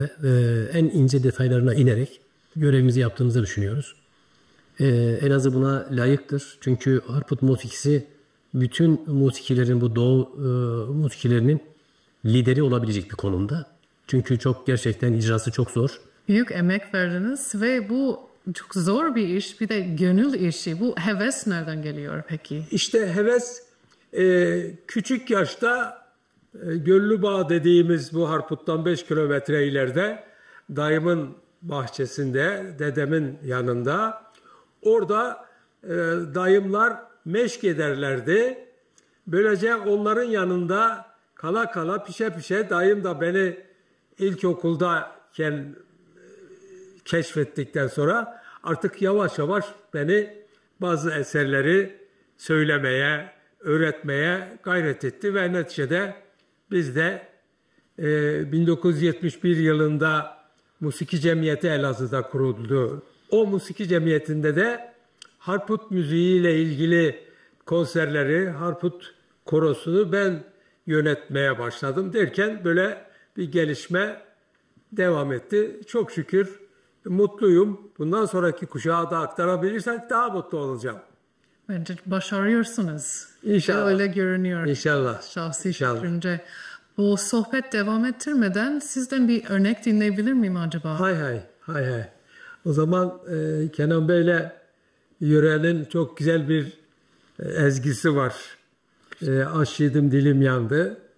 En ince detaylarına inerek görevimizi yaptığımızı düşünüyoruz. Elazığ buna layıktır. Çünkü Harput musikisi bütün musikilerin, bu doğu musikilerinin lideri olabilecek bir konumda. Çünkü çok gerçekten icrası çok zor. Büyük emek verdiniz ve bu çok zor bir iş, bir de gönül işi. Bu heves nereden geliyor peki? İşte heves küçük yaşta Göllübağ dediğimiz bu Harput'tan 5 kilometre ileride dayımın bahçesinde, dedemin yanında. Orada dayımlar meşk ederlerdi. Böylece onların yanında kala kala pişe pişe dayım da beni ilkokuldayken keşfettikten sonra artık yavaş yavaş beni bazı eserleri söylemeye, öğretmeye gayret etti ve neticede biz de 1971 yılında Musiki Cemiyeti Elazığ'da kuruldu. O Musiki Cemiyeti'nde de Harput müziğiyle ilgili konserleri, Harput korosunu ben yönetmeye başladım derken böyle bir gelişme devam etti. Çok şükür mutluyum. Bundan sonraki kuşağa da aktarabilirsek daha mutlu olacağım. Bence başarıyorsunuz. İnşallah. Öyle görünüyor. İnşallah. Şahsi fikrimce. Bu sohbet devam ettirmeden sizden bir örnek dinleyebilir miyim acaba? Hay. O zaman Kenan Bey'le yörenin çok güzel bir ezgisi var. Aş yedim dilim yandı.